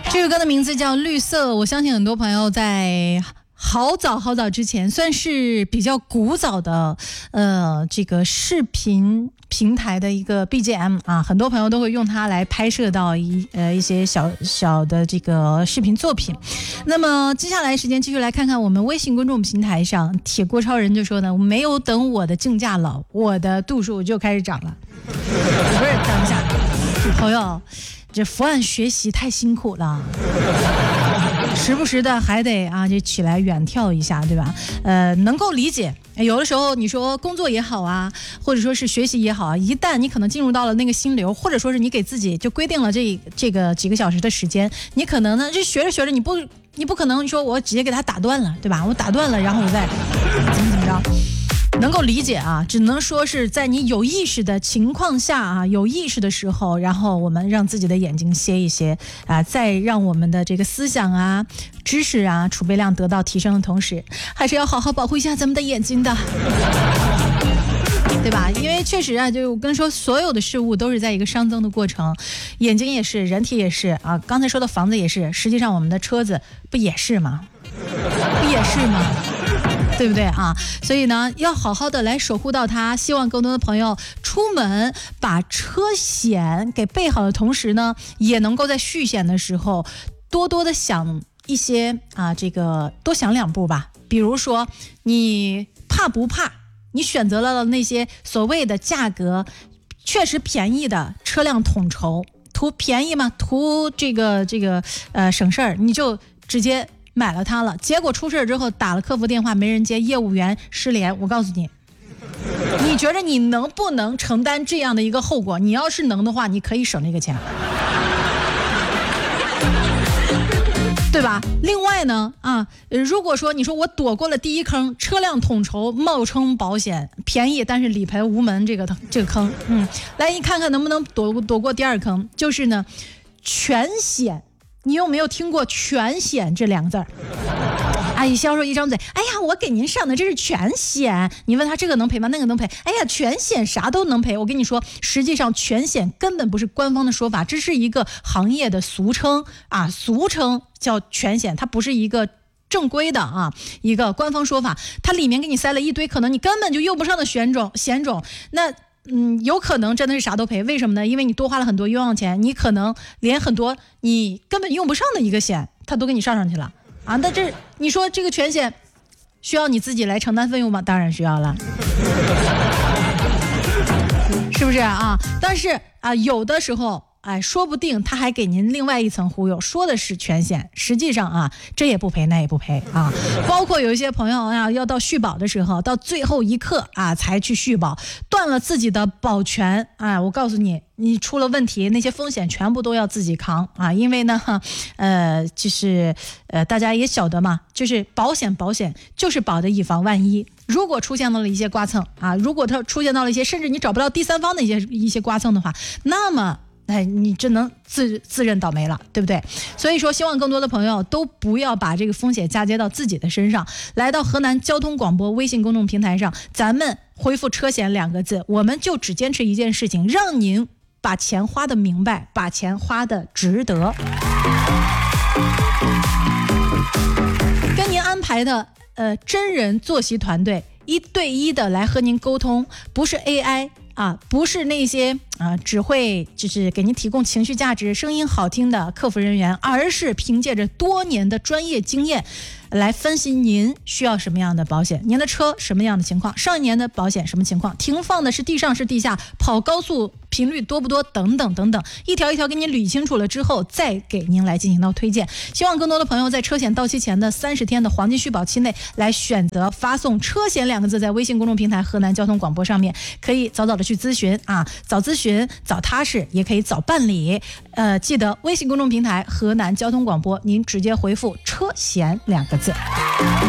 这首歌的名字叫《绿色》，我相信很多朋友在好早之前，算是比较古早的这个视频平台的一个 BGM 啊，很多朋友都会用它来拍摄到一些小的这个视频作品。那么接下来时间继续来看看我们微信公众平台上，铁锅超人就说呢，没有等我的竞价老，我的度数就开始涨了。不是，等一下，朋友，这伏案学习太辛苦了。时不时的还得啊，就起来远眺一下，对吧？能够理解。有的时候你说工作也好啊，或者说是学习也好啊，一旦你可能进入到了那个心流，或者说是你给自己就规定了这个几个小时的时间，你可能呢就学着学着，你不可能说我直接给它打断了，对吧？我打断了，然后我再怎么着。能够理解啊，只能说是在你有意识的情况下啊，有意识的时候，然后我们让自己的眼睛歇一歇啊，再让我们的这个思想啊、知识啊储备量得到提升的同时，还是要好好保护一下咱们的眼睛的，对吧？因为确实啊，就我跟你说，所有的事物都是在一个熵增的过程，眼睛也是，人体也是啊。刚才说的房子也是，实际上我们的车子不也是吗？不也是吗？对不对啊？所以呢，要好好的来守护到它。希望更多的朋友出门把车险给备好的同时呢，也能够在续险的时候多多的想一些啊，这个多想两步吧。比如说，你怕不怕？你选择了那些所谓的价格确实便宜的车辆统筹，图便宜嘛，图这个省事儿，你就直接买了它了，结果出事之后打了客服电话没人接，业务员失联。我告诉你，你觉得你能不能承担这样的一个后果？你要是能的话，你可以省这个钱，对吧？另外呢，如果说你说我躲过了第一坑，车辆统筹冒充保险便宜，但是理赔无门这个坑，来你看看能不能躲过第二坑，就是呢，全险。你有没有听过全险这两个字儿？阿姨销售一张嘴，哎呀，我给您上的这是全险。你问他这个能赔吗？那个能赔？哎呀，全险啥都能赔。我跟你说，实际上全险根本不是官方的说法，这是一个行业的俗称啊，俗称叫全险，它不是一个正规的啊一个官方说法。它里面给你塞了一堆可能你根本就用不上的险种，那。有可能真的是啥都赔，为什么呢？因为你多花了很多冤枉钱，你可能连很多你根本用不上的一个险，它都给你上去了啊！那这你说这个全险需要你自己来承担费用吗？当然需要了，是不是啊？但是啊，有的时候。说不定他还给您另外一层忽悠，说的是全险，实际上啊，这也不赔那也不赔啊。包括有一些朋友啊，要到续保的时候，到最后一刻啊才去续保，断了自己的保全啊。我告诉你，你出了问题，那些风险全部都要自己扛啊。因为呢，就是大家也晓得嘛，就是保险就是保的以防万一。如果出现到了一些刮蹭啊，如果它出现到了一些甚至你找不到第三方的一些刮蹭的话，那么。你只能自认倒霉了，对不对？所以说希望更多的朋友都不要把这个风险嫁接到自己的身上。来到河南交通广播微信公众平台上，咱们回复车险2个字，我们就只坚持一件事情，让您把钱花得明白，把钱花得值得。跟您安排的真人坐席团队1对1的来和您沟通，不是 AI啊，不是那些只会就是给您提供情绪价值、声音好听的客服人员，而是凭借着多年的专业经验来分析您需要什么样的保险，您的车什么样的情况，上一年的保险什么情况，停放的是地上是地下，跑高速频率多不多，等等等等，一条一条给您捋清楚了之后，再给您来进行到推荐。希望更多的朋友在车险到期前的30天的黄金续保期内，来选择发送车险2个字，在微信公众平台河南交通广播上面，可以早早的去咨询啊，早咨询早踏实，也可以早办理。记得微信公众平台河南交通广播，您直接回复车险2个字。